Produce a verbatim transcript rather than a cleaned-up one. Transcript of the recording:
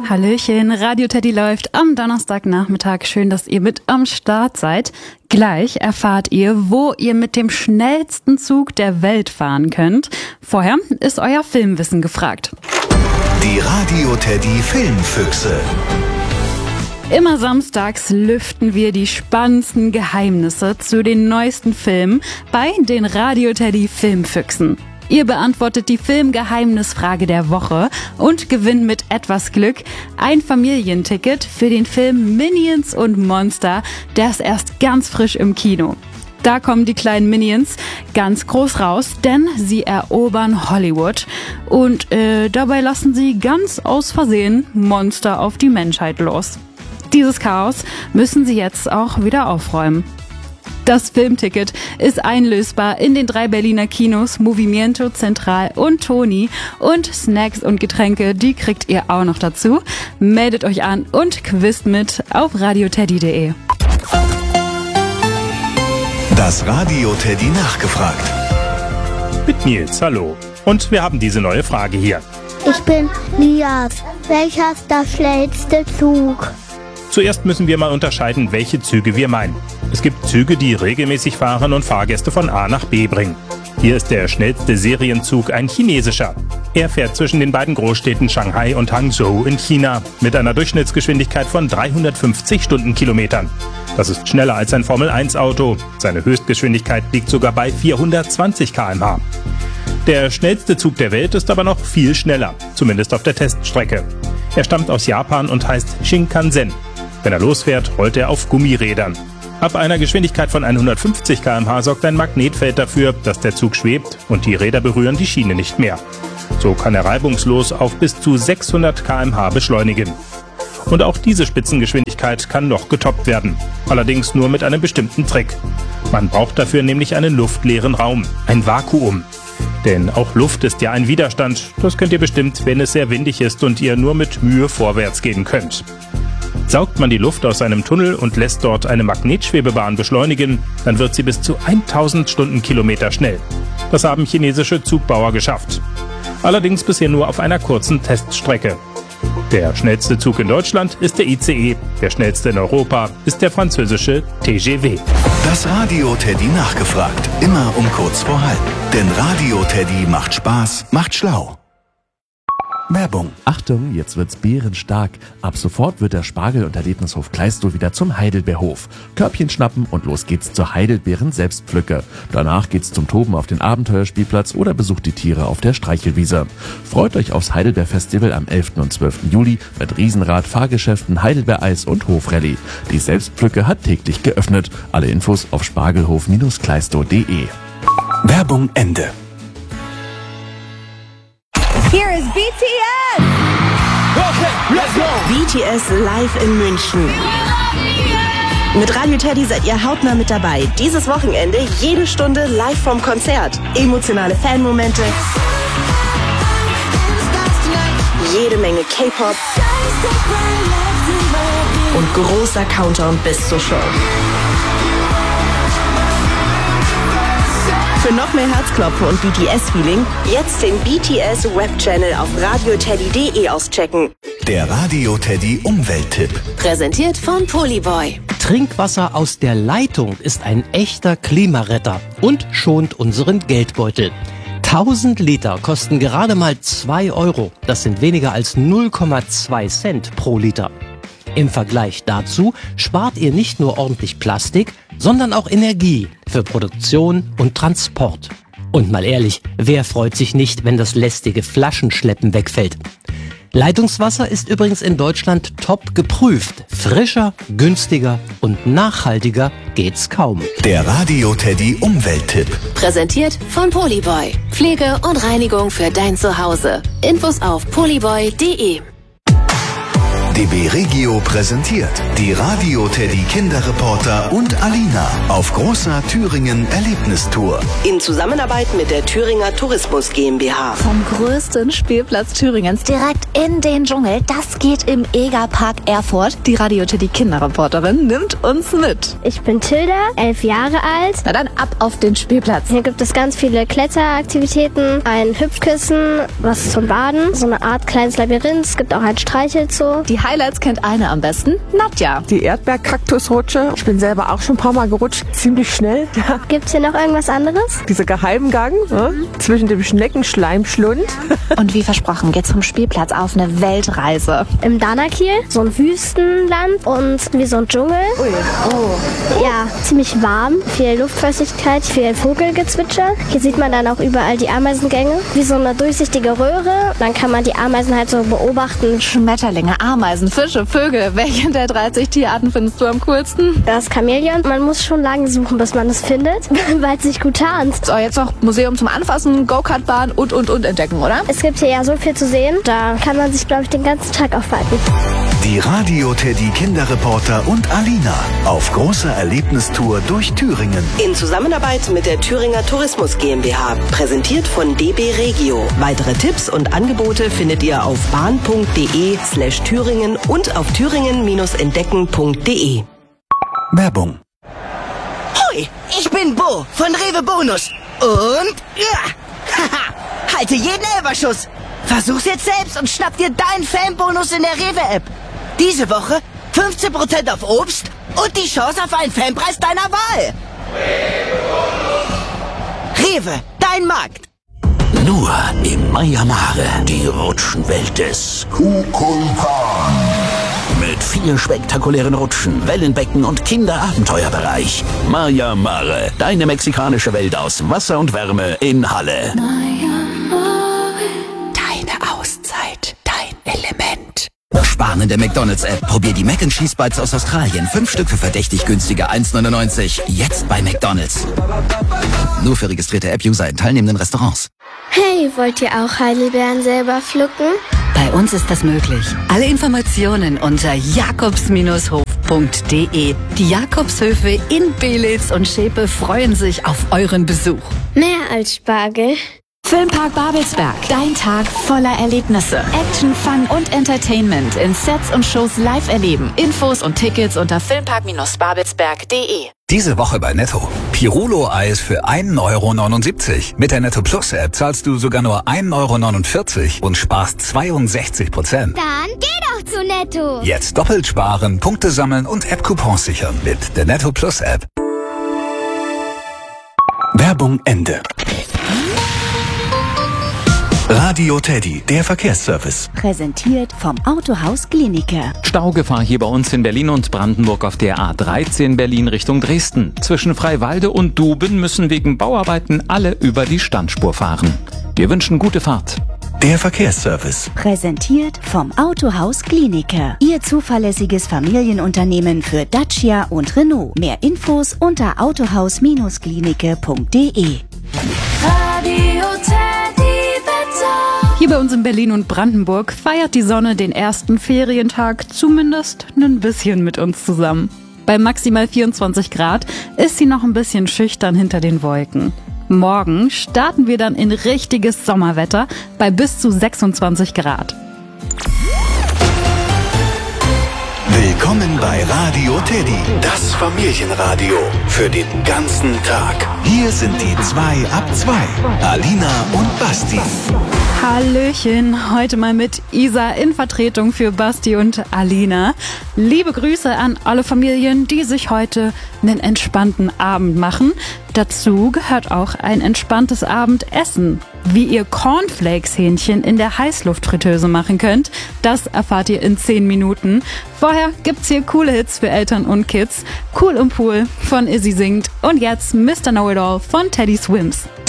Hallöchen, Radio Teddy läuft am Donnerstagnachmittag. Schön, dass ihr mit am Start seid. Gleich erfahrt ihr, wo ihr mit dem schnellsten Zug der Welt fahren könnt. Vorher ist euer Filmwissen gefragt. Die Radio Teddy Filmfüchse. Immer samstags lüften wir die spannendsten Geheimnisse zu den neuesten Filmen bei den Radio Teddy Filmfüchsen. Ihr beantwortet die Filmgeheimnisfrage der Woche und gewinnt mit etwas Glück ein Familienticket für den Film Minions und Monster, der ist erst ganz frisch im Kino. Da kommen die kleinen Minions ganz groß raus, denn sie erobern Hollywood und äh, dabei lassen sie ganz aus Versehen Monster auf die Menschheit los. Dieses Chaos müssen sie jetzt auch wieder aufräumen. Das Filmticket ist einlösbar in den drei Berliner Kinos Movimiento, Central und Toni. Und Snacks und Getränke, die kriegt ihr auch noch dazu. Meldet euch an und quizt mit auf radioteddy punkt de. Das Radio Teddy nachgefragt. Mit Nils, hallo. Und wir haben diese neue Frage hier. Ich bin Nias. Welcher ist der schnellste Zug? Zuerst müssen wir mal unterscheiden, welche Züge wir meinen. Es gibt Züge, die regelmäßig fahren und Fahrgäste von A nach B bringen. Hier ist der schnellste Serienzug ein chinesischer. Er fährt zwischen den beiden Großstädten Shanghai und Hangzhou in China mit einer Durchschnittsgeschwindigkeit von dreihundertfünfzig Stundenkilometern. Das ist schneller als ein Formel eins Auto. Seine Höchstgeschwindigkeit liegt sogar bei vierhundertzwanzig Kilometer pro Stunde. Der schnellste Zug der Welt ist aber noch viel schneller, zumindest auf der Teststrecke. Er stammt aus Japan und heißt Shinkansen. Wenn er losfährt, rollt er auf Gummirädern. Ab einer Geschwindigkeit von hundertfünfzig Kilometer pro Stunde sorgt ein Magnetfeld dafür, dass der Zug schwebt und die Räder berühren die Schiene nicht mehr. So kann er reibungslos auf bis zu sechshundert Kilometer pro Stunde beschleunigen. Und auch diese Spitzengeschwindigkeit kann noch getoppt werden. Allerdings nur mit einem bestimmten Trick. Man braucht dafür nämlich einen luftleeren Raum, ein Vakuum. Denn auch Luft ist ja ein Widerstand. Das kennt ihr bestimmt, wenn es sehr windig ist und ihr nur mit Mühe vorwärts gehen könnt. Saugt man die Luft aus einem Tunnel und lässt dort eine Magnetschwebebahn beschleunigen, dann wird sie bis zu tausend Stundenkilometer schnell. Das haben chinesische Zugbauer geschafft. Allerdings bisher nur auf einer kurzen Teststrecke. Der schnellste Zug in Deutschland ist der I C E, der schnellste in Europa ist der französische T G V. Das Radio Teddy nachgefragt, immer um kurz vor halb. Denn Radio Teddy macht Spaß, macht schlau. Werbung. Achtung, jetzt wird's bärenstark. Ab sofort wird der Spargel- und Erlebnishof Kleistow wieder zum Heidelbeerhof. Körbchen schnappen und los geht's zur Heidelbeeren-Selbstpflücke. Danach geht's zum Toben auf den Abenteuerspielplatz oder besucht die Tiere auf der Streichelwiese. Freut euch aufs Heidelbeer-Festival am elften und zwölften Juli mit Riesenrad, Fahrgeschäften, Heidelbeereis und Hofrallye. Die Selbstpflücke hat täglich geöffnet. Alle Infos auf spargelhof Kleistow punkt de. Werbung Ende. Here is B T S! Okay, let's go! B T S live in München. Mit Radio Teddy seid ihr hautnah mit dabei. Dieses Wochenende jede Stunde live vom Konzert. Emotionale Fanmomente. Jede Menge K-Pop. Und großer Countdown bis zur Show. Für noch mehr Herzklopfen und B T S-Feeling jetzt den B T S Web-Channel auf radioteddy punkt de auschecken. Der Radio Teddy Umwelttipp. Präsentiert von Polyboy. Trinkwasser aus der Leitung ist ein echter Klimaretter und schont unseren Geldbeutel. tausend Liter kosten gerade mal zwei Euro. Das sind weniger als null Komma zwei Cent pro Liter. Im Vergleich dazu spart ihr nicht nur ordentlich Plastik, sondern auch Energie für Produktion und Transport. Und mal ehrlich, wer freut sich nicht, wenn das lästige Flaschenschleppen wegfällt? Leitungswasser ist übrigens in Deutschland top geprüft. Frischer, günstiger und nachhaltiger geht's kaum. Der Radio Teddy Umwelttipp. Präsentiert von Polyboy. Pflege und Reinigung für dein Zuhause. Infos auf polyboy punkt de. D B Regio präsentiert die Radio Teddy Kinderreporter und Alina auf großer Thüringen Erlebnistour. In Zusammenarbeit mit der Thüringer Tourismus GmbH. Vom größten Spielplatz Thüringens direkt in den Dschungel. Das geht im Egerpark Erfurt. Die Radio Teddy Kinderreporterin nimmt uns mit. Ich bin Tilda, elf Jahre alt. Na dann ab auf den Spielplatz. Hier gibt es ganz viele Kletteraktivitäten, ein Hüpfkissen, was zum Baden, so eine Art kleines Labyrinth. Es gibt auch ein Streichelzoo. Die Highlights kennt eine am besten, Nadja. Die Erdbeerkaktusrutsche. Ich bin selber auch schon ein paar Mal gerutscht, ziemlich schnell. Gibt's hier noch irgendwas anderes? Dieser Geheimgang mhm. ne? zwischen dem Schneckenschleimschlund. Und wie versprochen geht's vom Spielplatz auf eine Weltreise. Im Danakil, so ein Wüstenland und wie so ein Dschungel. Ui. Oh. Ja, ziemlich warm, viel Luftfeuchtigkeit, viel Vogelgezwitscher. Hier sieht man dann auch überall die Ameisengänge, wie so eine durchsichtige Röhre. Dann kann man die Ameisen halt so beobachten. Schmetterlinge, Ameisen, Fische, Vögel. Welche der dreißig Tierarten findest du am coolsten? Das Chamäleon. Man muss schon lange suchen, bis man es findet, weil es sich gut tarnt. So, jetzt noch Museum zum Anfassen, Go-Kart-Bahn und, und, und entdecken, oder? Es gibt hier ja so viel zu sehen. Da kann man sich, glaube ich, den ganzen Tag aufhalten. Die Radio Teddy Kinderreporter und Alina auf großer Erlebnistour durch Thüringen. In Zusammenarbeit mit der Thüringer Tourismus GmbH. Präsentiert von D B Regio. Weitere Tipps und Angebote findet ihr auf bahn.de slash Thüringen und auf thüringen-entdecken punkt de. Werbung. Hoi, ich bin Bo von Rewe Bonus. Und ja, haha, halte jeden Elberschuss. Versuch's jetzt selbst und schnapp dir deinen Fanbonus in der Rewe-App. Diese Woche fünfzehn Prozent auf Obst und die Chance auf einen Fanpreis deiner Wahl. Rewe, dein Markt. Nur im Maya Mare, die Rutschenwelt des Kukulkan. Mit vier spektakulären Rutschen, Wellenbecken und Kinderabenteuerbereich. Maya Mare, deine mexikanische Welt aus Wasser und Wärme in Halle. Maya Mare. Deine Auszeit, dein Element. Sparen in der McDonald's-App. Probier die Mac and Cheese Bites aus Australien. Fünf Stück für verdächtig günstige eins neunundneunzig. Jetzt bei McDonald's. Nur für registrierte App-User in teilnehmenden Restaurants. Hey, wollt ihr auch Heidelbeeren selber pflücken? Bei uns ist das möglich. Alle Informationen unter jakobs Hof punkt de. Die Jakobshöfe in Belitz und Schepe freuen sich auf euren Besuch. Mehr als Spargel. Filmpark Babelsberg. Dein Tag voller Erlebnisse. Action, Fun und Entertainment in Sets und Shows live erleben. Infos und Tickets unter filmpark babelsberg punkt de. Diese Woche bei Netto. Pirolo-Eis für ein Euro neunundsiebzig. Mit der Netto Plus App zahlst du sogar nur ein Euro neunundvierzig und sparst zweiundsechzig Prozent. Dann geh doch zu Netto. Jetzt doppelt sparen, Punkte sammeln und App-Coupons sichern mit der Netto Plus App. Werbung Ende. Radio Teddy, der Verkehrsservice. Präsentiert vom Autohaus Glienicke. Staugefahr hier bei uns in Berlin und Brandenburg auf der A dreizehn Berlin Richtung Dresden. Zwischen Freiwalde und Duben müssen wegen Bauarbeiten alle über die Standspur fahren. Wir wünschen gute Fahrt. Der Verkehrsservice. Präsentiert vom Autohaus Glienicke. Ihr zuverlässiges Familienunternehmen für Dacia und Renault. Mehr Infos unter autohaus glienicke punkt de. Radio Teddy. Hier bei uns in Berlin und Brandenburg feiert die Sonne den ersten Ferientag zumindest ein bisschen mit uns zusammen. Bei maximal vierundzwanzig Grad ist sie noch ein bisschen schüchtern hinter den Wolken. Morgen starten wir dann in richtiges Sommerwetter bei bis zu sechsundzwanzig Grad. Willkommen bei Radio Teddy, das Familienradio für den ganzen Tag. Hier sind die zwei ab zwei, Alina und Basti. Hallöchen, heute mal mit Isa in Vertretung für Basti und Alina. Liebe Grüße an alle Familien, die sich heute einen entspannten Abend machen. Dazu gehört auch ein entspanntes Abendessen. Wie ihr Cornflakes-Hähnchen in der Heißluftfritteuse machen könnt, das erfahrt ihr in zehn Minuten. Vorher gibt's hier coole Hits für Eltern und Kids. Cool im Pool von Izzy singt und jetzt Mister Know-It-All von Teddy Swims.